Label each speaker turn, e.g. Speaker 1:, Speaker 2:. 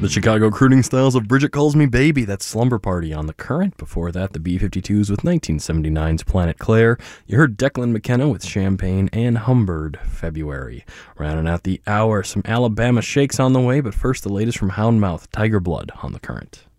Speaker 1: The Chicago Crooning Styles of Bridget Calls Me Baby, that's Slumber Party on The Current. Before that, the B-52s with 1979's Planet Claire. You heard Declan McKenna with Champagne and Humbird, February. Rounding out the hour, some Alabama shakes on the way, but first the latest from Houndmouth, Tiger Blood on The Current.